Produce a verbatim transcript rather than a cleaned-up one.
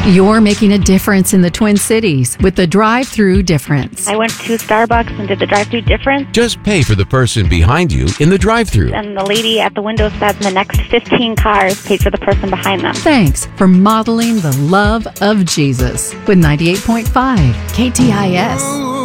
You're making a difference in the Twin Cities with the drive-through difference. I went to Starbucks and did the drive-through difference. Just pay for the person behind you in the drive-thru. And the lady at the window said the next fifteen cars paid for the person behind them. Thanks for modeling the love of Jesus with ninety-eight point five K T I S.